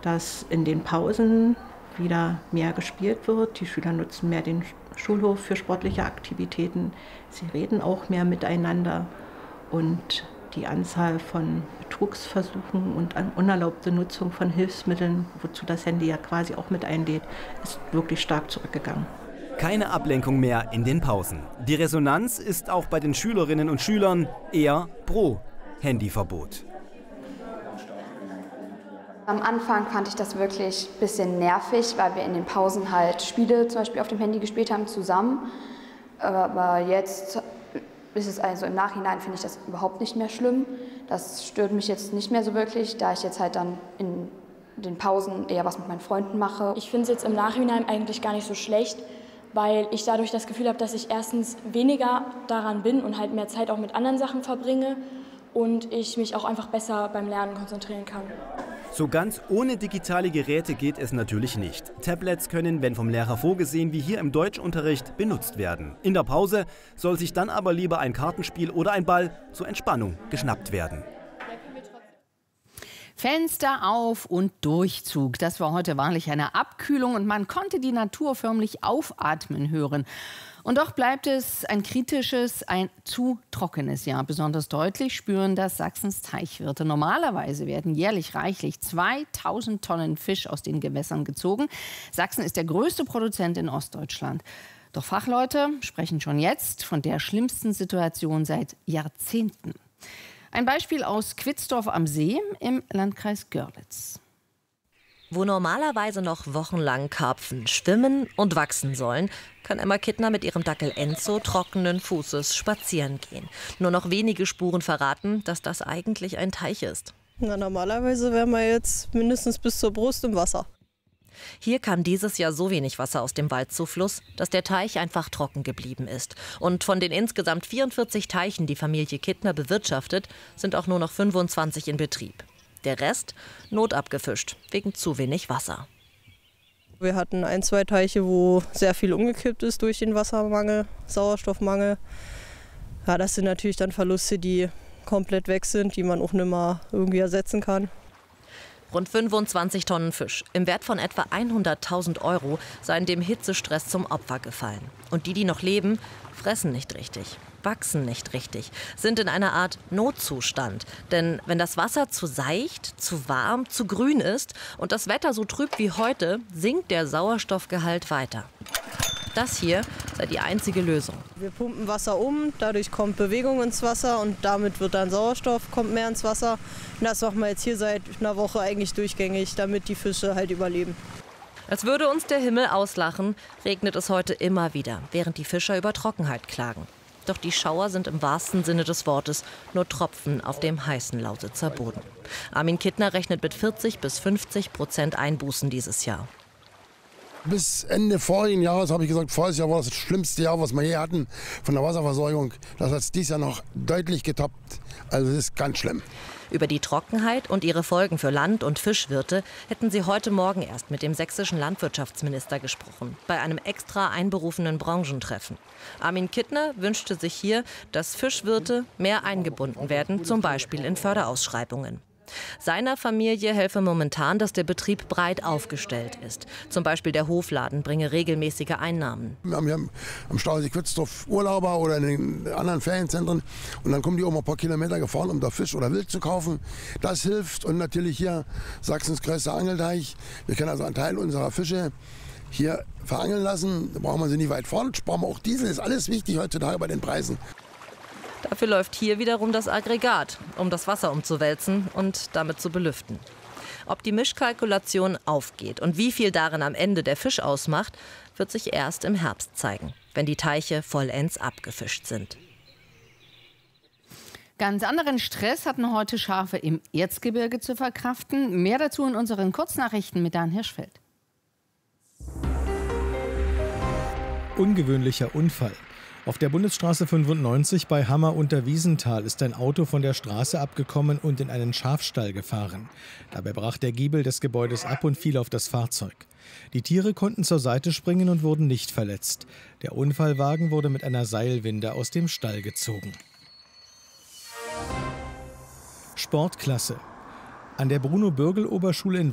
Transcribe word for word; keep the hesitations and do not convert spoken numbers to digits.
dass in den Pausen wieder mehr gespielt wird. Die Schüler nutzen mehr den Schulhof für sportliche Aktivitäten. Sie reden auch mehr miteinander. Und die Anzahl von Betrugsversuchen und an unerlaubte Nutzung von Hilfsmitteln, wozu das Handy ja quasi auch mit einlädt, ist wirklich stark zurückgegangen. Keine Ablenkung mehr in den Pausen. Die Resonanz ist auch bei den Schülerinnen und Schülern eher pro Handyverbot. Am Anfang fand ich das wirklich ein bisschen nervig, weil wir in den Pausen halt Spiele zum Beispiel auf dem Handy gespielt haben zusammen. Aber jetzt ist es also im Nachhinein, finde ich das überhaupt nicht mehr schlimm. Das stört mich jetzt nicht mehr so wirklich, da ich jetzt halt dann in den Pausen eher was mit meinen Freunden mache. Ich finde es jetzt im Nachhinein eigentlich gar nicht so schlecht, weil ich dadurch das Gefühl habe, dass ich erstens weniger daran bin und halt mehr Zeit auch mit anderen Sachen verbringe und ich mich auch einfach besser beim Lernen konzentrieren kann. So ganz ohne digitale Geräte geht es natürlich nicht. Tablets können, wenn vom Lehrer vorgesehen, wie hier im Deutschunterricht, benutzt werden. In der Pause soll sich dann aber lieber ein Kartenspiel oder ein Ball zur Entspannung geschnappt werden. Fenster auf und Durchzug. Das war heute wahrlich eine Abkühlung und man konnte die Natur förmlich aufatmen hören. Und doch bleibt es ein kritisches, ein zu trockenes Jahr. Besonders deutlich spüren das Sachsens Teichwirte. Normalerweise werden jährlich reichlich zweitausend Tonnen Fisch aus den Gewässern gezogen. Sachsen ist der größte Produzent in Ostdeutschland. Doch Fachleute sprechen schon jetzt von der schlimmsten Situation seit Jahrzehnten. Ein Beispiel aus Quitzdorf am See im Landkreis Görlitz. Wo normalerweise noch wochenlang Karpfen schwimmen und wachsen sollen, kann Emma Kittner mit ihrem Dackel Enzo trockenen Fußes spazieren gehen. Nur noch wenige Spuren verraten, dass das eigentlich ein Teich ist. Na, normalerweise wären wir jetzt mindestens bis zur Brust im Wasser. Hier kam dieses Jahr so wenig Wasser aus dem Waldzufluss, dass der Teich einfach trocken geblieben ist. Und von den insgesamt vierundvierzig Teichen, die Familie Kittner bewirtschaftet, sind auch nur noch fünfundzwanzig in Betrieb. Der Rest notabgefischt, wegen zu wenig Wasser. Wir hatten ein, zwei Teiche, wo sehr viel umgekippt ist durch den Wassermangel, Sauerstoffmangel. Ja, das sind natürlich dann Verluste, die komplett weg sind, die man auch nicht mehr irgendwie ersetzen kann. Rund fünfundzwanzig Tonnen Fisch im Wert von etwa hunderttausend Euro seien dem Hitzestress zum Opfer gefallen. Und die, die noch leben, fressen nicht richtig, wachsen nicht richtig, sind in einer Art Notzustand. Denn wenn das Wasser zu seicht, zu warm, zu grün ist und das Wetter so trüb wie heute, sinkt der Sauerstoffgehalt weiter. Das hier sei die einzige Lösung. Wir pumpen Wasser um, dadurch kommt Bewegung ins Wasser und damit wird dann Sauerstoff, kommt mehr ins Wasser. Und das machen wir jetzt hier seit einer Woche eigentlich durchgängig, damit die Fische halt überleben. Als würde uns der Himmel auslachen, regnet es heute immer wieder, während die Fischer über Trockenheit klagen. Doch die Schauer sind im wahrsten Sinne des Wortes nur Tropfen auf dem heißen Lausitzer Boden. Armin Kittner rechnet mit vierzig bis fünfzig Prozent Einbußen dieses Jahr. Bis Ende vorigen Jahres habe ich gesagt, voriges Jahr war das, das schlimmste Jahr, was wir je hatten von der Wasserversorgung. Das hat es dieses Jahr noch deutlich getoppt. Also das ist ganz schlimm. Über die Trockenheit und ihre Folgen für Land- und Fischwirte hätten sie heute Morgen erst mit dem sächsischen Landwirtschaftsminister gesprochen, bei einem extra einberufenen Branchentreffen. Armin Kittner wünschte sich hier, dass Fischwirte mehr eingebunden werden, zum Beispiel in Förderausschreibungen. Seiner Familie helfe momentan, dass der Betrieb breit aufgestellt ist. Zum Beispiel der Hofladen bringe regelmäßige Einnahmen. Wir haben hier am Stausee Quitzdorf Urlauber oder in den anderen Ferienzentren. Und dann kommen die auch mal ein paar Kilometer gefahren, um da Fisch oder Wild zu kaufen. Das hilft. Und natürlich hier Sachsens größter Angelteich. Wir können also einen Teil unserer Fische hier verangeln lassen. Da brauchen wir sie nicht weit fahren. Sparen wir auch Diesel. Ist alles wichtig heutzutage bei den Preisen. Dafür läuft hier wiederum das Aggregat, um das Wasser umzuwälzen und damit zu belüften. Ob die Mischkalkulation aufgeht und wie viel darin am Ende der Fisch ausmacht, wird sich erst im Herbst zeigen, wenn die Teiche vollends abgefischt sind. Ganz anderen Stress hatten heute Schafe im Erzgebirge zu verkraften. Mehr dazu in unseren Kurznachrichten mit Dan Hirschfeld. Ungewöhnlicher Unfall. Auf der Bundesstraße fünfundneunzig bei Hammer unter Wiesenthal ist ein Auto von der Straße abgekommen und in einen Schafstall gefahren. Dabei brach der Giebel des Gebäudes ab und fiel auf das Fahrzeug. Die Tiere konnten zur Seite springen und wurden nicht verletzt. Der Unfallwagen wurde mit einer Seilwinde aus dem Stall gezogen. Sportklasse. An der Bruno-Bürgel-Oberschule in